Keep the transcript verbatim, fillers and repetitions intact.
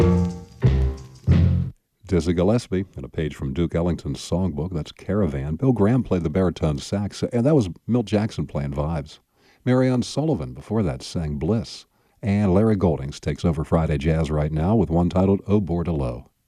Dizzy Gillespie, and a page from Duke Ellington's songbook. That's Caravan. Bill Graham played the baritone sax, and that was Milt Jackson playing Vibes. Marianne Sullivan before that sang Bliss. And Larry Goldings takes over Friday Jazz right now with one titled Oh Bordello.